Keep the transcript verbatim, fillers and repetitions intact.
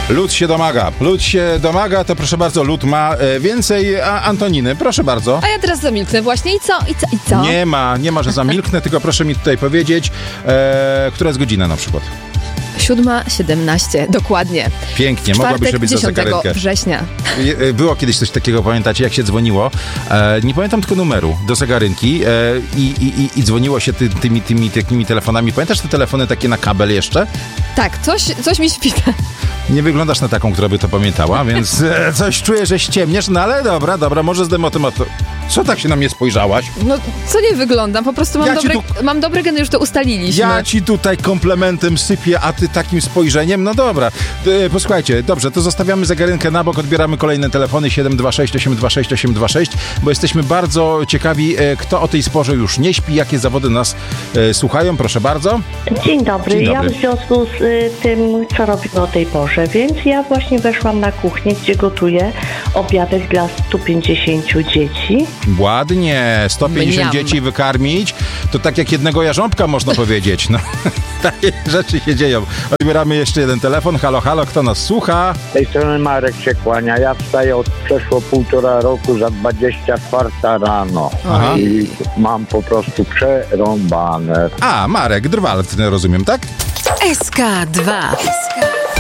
Lud się domaga. Lud się domaga, to proszę bardzo, lud ma e, więcej a, Antoniny. Proszę bardzo. A ja teraz zamilknę właśnie. I co? I co? I co? Nie ma, nie ma, że zamilknę, tylko proszę mi tutaj powiedzieć, e, która jest godzina na przykład. Siódma siedemnaście, dokładnie. Pięknie, W mogłabyś robić za dziesiątego zegarynkę. września. Było kiedyś coś takiego, pamiętacie, jak się dzwoniło? E, nie pamiętam tylko numeru do zegarynki e, i, i, i dzwoniło się ty, tymi, tymi takimi telefonami. Pamiętasz te telefony takie na kabel jeszcze? Tak, coś, coś mi śpita. Nie wyglądasz na taką, która by to pamiętała, więc e, coś czuję, że ściemniesz, no ale dobra, dobra, może zdejmę o to. Co tak się na mnie spojrzałaś? No, co nie wyglądam? Po prostu mam, Ja dobre, tu... mam dobre geny, już to ustaliliśmy. Ja ci tutaj komplementem sypię, a ty takim spojrzeniem? No dobra. E, posłuchajcie, dobrze, to zostawiamy zegarynkę na bok, odbieramy kolejne telefony siedem dwa sześć osiem dwa sześć osiem dwa sześć, bo jesteśmy bardzo ciekawi, e, kto o tej porze już nie śpi, jakie zawody nas e, słuchają. Proszę bardzo. Dzień dobry. Dzień dobry. Ja w związku z y, tym, co robimy o tej porze, więc ja właśnie weszłam na kuchnię, gdzie gotuję obiadek dla stu pięćdziesięciu dzieci. Ładnie, sto pięćdziesiąt Mniam. dzieci wykarmić, to tak jak jednego jarząbka można powiedzieć. No, takie rzeczy się dzieją. Odbieramy jeszcze jeden telefon. Halo, halo, kto nas słucha? Z tej strony Marek się kłania. Ja wstaję od przeszło półtora roku za dwadzieścia czwarta rano. Aha. I mam po prostu przerąbane. A, Marek Drwal, rozumiem, tak? S K dwa.